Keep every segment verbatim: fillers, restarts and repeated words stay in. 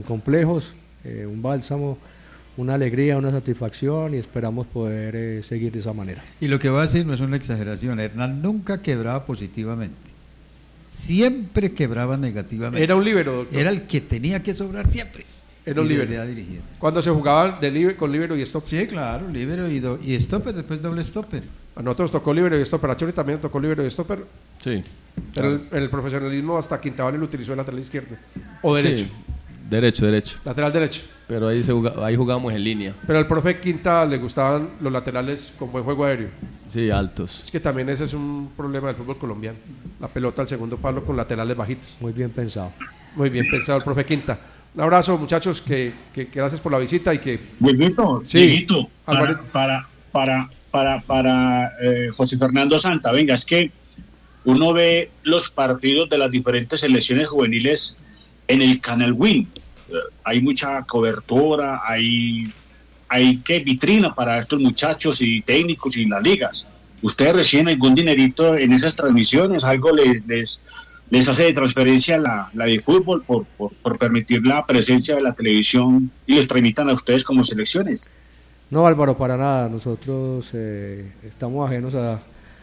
complejos, eh, un bálsamo, una alegría, una satisfacción y esperamos poder eh, seguir de esa manera. Y lo que voy a decir no es una exageración, Hernán nunca quebraba positivamente, siempre quebraba negativamente. Era un líbero, doctor. Era el que tenía que sobrar siempre. Era un líbero. Cuando se jugaba de líbero, con líbero y stopper. Sí, claro, líbero y, do, y stopper, después doble stopper. A nosotros tocó líbero y stopper, a Chori también tocó líbero y stopper. Sí. Pero el, en el profesionalismo hasta Quintabal lo utilizó el lateral izquierdo. O derecho. Sí, derecho, derecho. Lateral derecho. Pero ahí, se juga, ahí jugamos en línea. Pero al profe Quinta le gustaban los laterales con buen juego aéreo. Sí, altos. Es que también ese es un problema del fútbol colombiano. La pelota al segundo palo con laterales bajitos. Muy bien pensado. Muy bien pensado el profe Quinta. Un abrazo, muchachos, que, que, que gracias por la visita y que... Dieguito, sí, Dieguito, para, para, para, para, para eh, José Fernando Santa, venga, es que uno ve los partidos de las diferentes selecciones juveniles en el Canal Win. Eh, hay mucha cobertura, hay, hay que vitrina para estos muchachos y técnicos y las ligas. ¿Ustedes reciben algún dinerito en esas transmisiones? ¿Algo les... les les hace de transferencia la, la de fútbol por, por, por permitir la presencia de la televisión y les transmitan a ustedes como selecciones? No, Álvaro, para nada. Nosotros eh, estamos ajenos a,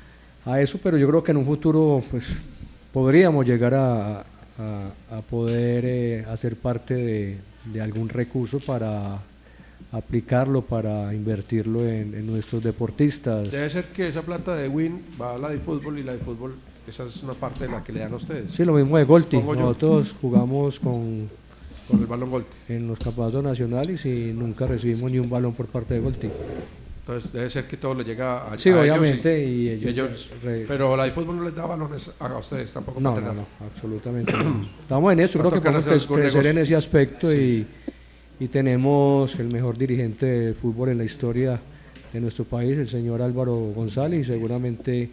a eso, pero yo creo que en un futuro pues podríamos llegar a, a, a poder eh, hacer parte de, de algún recurso para aplicarlo, para invertirlo en, en nuestros deportistas. Debe ser que esa plata de Win va a la de fútbol y la de fútbol... Esa es una parte de la que le dan a ustedes. Sí, lo mismo de Golti. Nosotros jugamos con, con el balón Golti en los campeonatos nacionales y nunca recibimos ni un balón por parte de Golti. Entonces debe ser que todo le llega a, sí, a obviamente, ellos. Y, y ellos, y ellos re... Pero la de fútbol no les da balones a ustedes tampoco. No, no, no, absolutamente no. Estamos en eso, creo que podemos crecer negocio. en ese aspecto sí. y, y tenemos el mejor dirigente de fútbol en la historia de nuestro país, el señor Álvaro González, y seguramente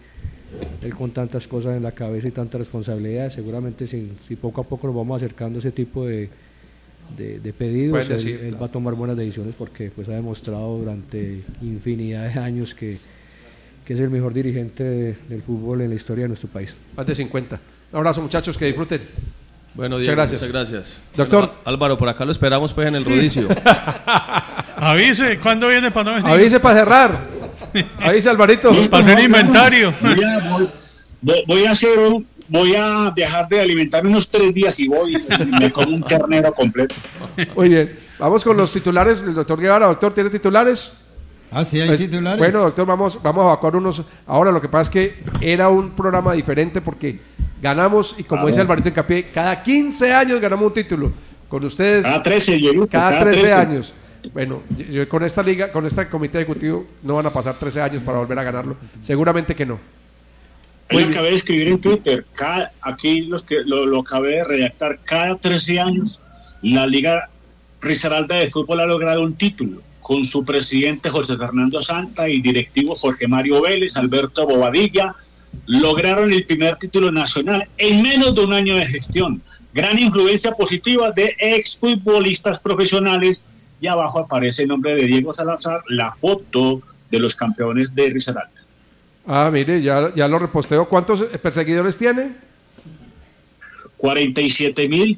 él con tantas cosas en la cabeza y tantas responsabilidades, seguramente si, si poco a poco nos vamos acercando a ese tipo de, de, de pedidos, decir, él, él claro. va a tomar buenas decisiones porque pues ha demostrado durante infinidad de años que, que es el mejor dirigente de, del fútbol en la historia de nuestro país. Más de cincuenta. Un abrazo, muchachos, que disfruten. Bueno, Diego, muchas gracias. Muchas gracias. Doctor. Bueno, Álvaro, por acá lo esperamos pues en el rodicio. Avise, ¿cuándo viene para no venir? Avise para cerrar. Avise, Alvarito. Para hacer inventario. Voy a, voy, voy a hacer un, voy a dejar de alimentarme unos tres días y voy y me como un ternero completo. Muy bien. Vamos con los titulares del doctor Guevara. Doctor, ¿tiene titulares? Ah, sí, hay pues, titulares. Bueno, doctor, vamos, vamos a evacuar unos. Ahora, lo que pasa es que era un programa diferente porque ganamos, y como ah, dice bueno. Alvarito Hincapié, cada quince años ganamos un título. Con ustedes. Cada trece, Diego. Cada, cada trece años. Bueno, yo con esta liga, con este comité ejecutivo, no van a pasar trece años para volver a ganarlo. Seguramente que no. Yo lo acabé de escribir en Twitter. Cada, aquí los que lo, lo acabé de redactar. Cada trece años, la Liga Risaralda de Fútbol ha logrado un título. Con su presidente José Fernando Santa y directivo Jorge Mario Vélez, Alberto Bobadilla, lograron el primer título nacional en menos de un año de gestión. Gran influencia positiva de exfutbolistas profesionales. Y abajo aparece el nombre de Diego Salazar, la foto de los campeones de Risaralda. Ah, mire, ya, ya lo reposteo. ¿Cuántos perseguidores tiene? cuarenta y siete mil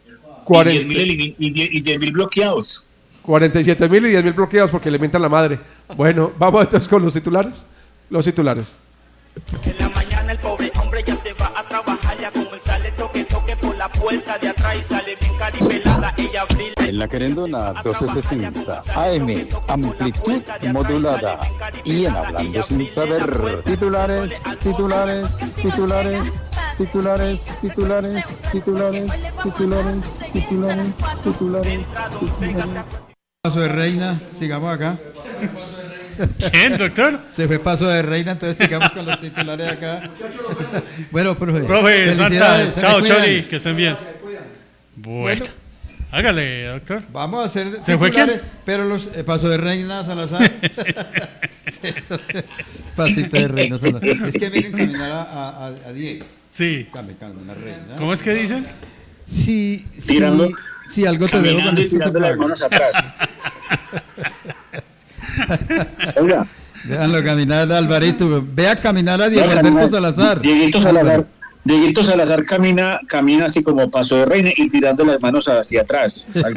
y diez mil bloqueados. cuarenta y siete mil y diez mil bloqueados porque le mientan la madre. Bueno, vamos entonces con los titulares. Los titulares. En la mañana el pobre hombre ya se va a trabajar, ya comenzar el toque toque por la puerta de atrás y sale bien caripelada ella abril. En la querendona doce sesenta A M, amplitud modulada. Y en Hablando Sin Saber, titulares, titulares, titulares, titulares, titulares, titulares, titulares, titulares, titulares, titulares. Paso de reina, sigamos acá. ¿Quién, doctor? Se fue paso de reina, entonces sigamos con los titulares acá. Bueno, profe. Profe, Santa, chao, Chori, que estén bien. Bueno. bueno. Hágale, doctor. Vamos a hacer ¿Se fue quién? Pero los eh, paso de reina, Salazar. Pasito de reina, Salazar. Es que miren caminar a, a, a Diego. Sí. Cami, cami, una reina. ¿Cómo es que dicen? Sí, tirando, sí, sí, algo te debo con y tirando las manos atrás. Oiga. Déjalo caminar, Alvarito. Vea caminar a Diego no, Alberto Salazar. Dieguito Salazar. Dieguito Salazar camina, camina así como paso de reina y tirando las manos hacia atrás.